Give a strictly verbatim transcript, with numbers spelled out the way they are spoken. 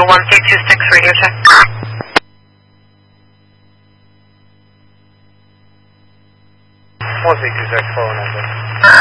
one three two six, radio check. one three two six, four one nine six.